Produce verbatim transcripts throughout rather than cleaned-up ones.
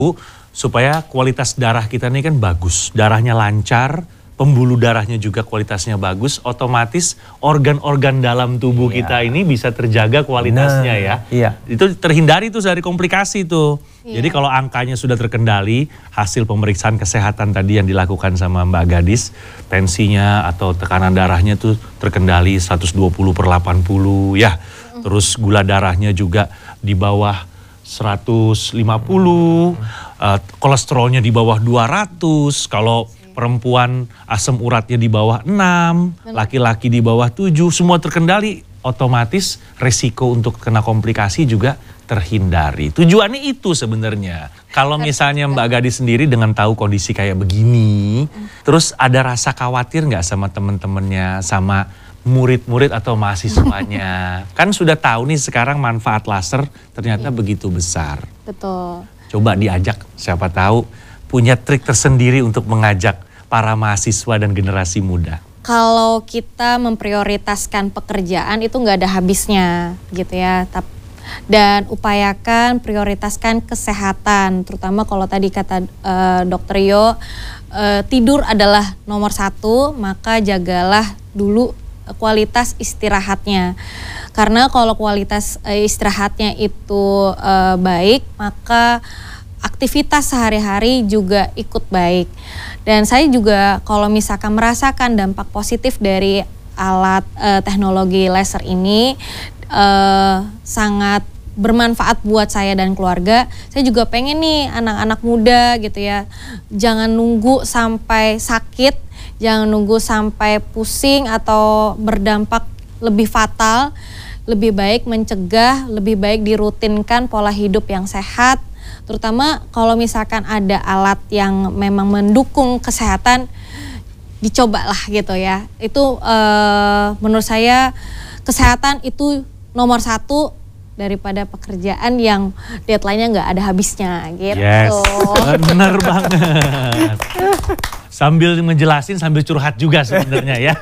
supaya kualitas darah kita ini kan bagus, darahnya lancar, pembuluh darahnya juga kualitasnya bagus, otomatis organ-organ dalam tubuh iya. kita ini bisa terjaga kualitasnya nah, ya. Iya. Itu terhindari tuh dari komplikasi tuh. Iya. Jadi kalau angkanya sudah terkendali, hasil pemeriksaan kesehatan tadi yang dilakukan sama Mbak Gadis, tensinya atau tekanan darahnya tuh terkendali seratus dua puluh per delapan puluh ya. Mm. Terus gula darahnya juga di bawah seratus lima puluh, mm. uh, kolesterolnya di bawah dua ratus, kalau perempuan asam uratnya di bawah enam, laki-laki di bawah tujuh, semua terkendali, otomatis resiko untuk kena komplikasi juga terhindari. Tujuannya itu sebenarnya. Kalau misalnya Mbak Gadis sendiri dengan tahu kondisi kayak begini, hmm. terus ada rasa khawatir nggak sama teman-temannya, sama murid-murid atau mahasiswanya? Kan sudah tahu nih sekarang manfaat laser ternyata ya. begitu besar. Betul. Coba diajak, siapa tahu punya trik tersendiri untuk mengajak para mahasiswa dan generasi muda. Kalau kita memprioritaskan pekerjaan itu nggak ada habisnya gitu ya. Dan upayakan prioritaskan kesehatan, terutama kalau tadi kata uh, dokter Rio, uh, tidur adalah nomor satu, maka jagalah dulu kualitas istirahatnya. Karena kalau kualitas uh, istirahatnya itu uh, baik, maka aktivitas sehari-hari juga ikut baik. Dan saya juga kalau misalkan merasakan dampak positif dari alat e, teknologi laser ini e, sangat bermanfaat buat saya dan keluarga. Saya juga pengen nih anak-anak muda gitu ya, jangan nunggu sampai sakit, jangan nunggu sampai pusing atau berdampak lebih fatal. Lebih baik mencegah, lebih baik dirutinkan pola hidup yang sehat. Terutama kalau misalkan ada alat yang memang mendukung kesehatan, dicobalah gitu ya. Itu uh, menurut saya kesehatan itu nomor satu daripada pekerjaan yang deadline-nya nggak ada habisnya gitu. Yes, benar banget. Sambil ngejelasin sambil curhat juga sebenarnya ya.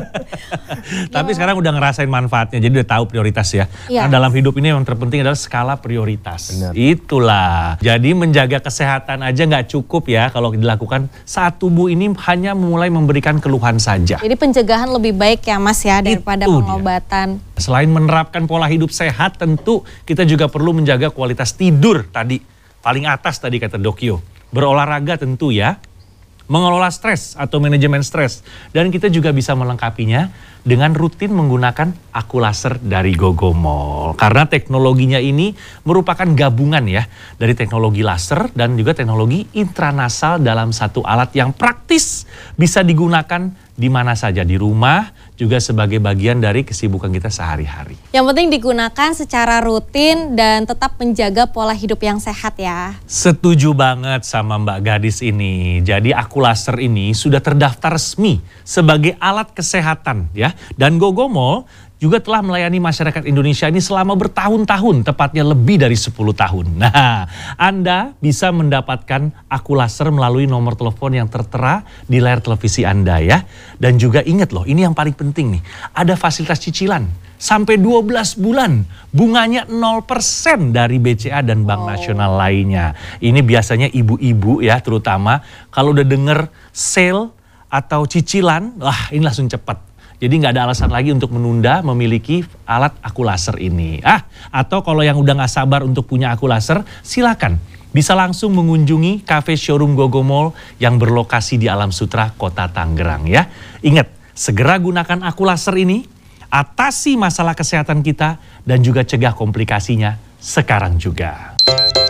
Tapi sekarang udah ngerasain manfaatnya, jadi udah tahu prioritas ya. ya. Karena dalam hidup ini yang terpenting adalah skala prioritas. Benar. Itulah. Jadi menjaga kesehatan aja nggak cukup ya kalau dilakukan saat tubuh ini hanya mulai memberikan keluhan saja. Jadi pencegahan lebih baik ya Mas ya daripada Itu pengobatan. Dia. Selain menerapkan pola hidup sehat, tentu kita juga perlu menjaga kualitas tidur tadi. Paling atas tadi kata Dokyo. Berolahraga tentu ya. Mengelola stres atau manajemen stres. Dan kita juga bisa melengkapinya dengan rutin menggunakan aku laser dari Gogomol. Karena teknologinya ini merupakan gabungan ya dari teknologi laser dan juga teknologi intranasal dalam satu alat yang praktis bisa digunakan di mana saja, di rumah, juga sebagai bagian dari kesibukan kita sehari-hari. Yang penting digunakan secara rutin dan tetap menjaga pola hidup yang sehat ya. Setuju banget sama Mbak Gadis ini. Jadi aku laser ini sudah terdaftar resmi sebagai alat kesehatan ya. Dan Gogomol juga telah melayani masyarakat Indonesia ini selama bertahun-tahun, tepatnya lebih dari sepuluh tahun. Nah, Anda bisa mendapatkan aku laser melalui nomor telepon yang tertera di layar televisi Anda ya. Dan juga ingat loh, ini yang paling penting nih, ada fasilitas cicilan sampai dua belas bulan, bunganya nol persen dari B C A dan Bank oh. Nasional lainnya. Ini biasanya ibu-ibu ya terutama, kalau udah denger sale atau cicilan, wah ini langsung cepat. Jadi nggak ada alasan lagi untuk menunda memiliki alat aku laser ini. Ah, atau kalau yang udah nggak sabar untuk punya aku laser, silakan bisa langsung mengunjungi cafe showroom Gogomol yang berlokasi di Alam Sutra, Kota Tangerang ya. Ingat, segera gunakan aku laser ini, atasi masalah kesehatan kita dan juga cegah komplikasinya sekarang juga.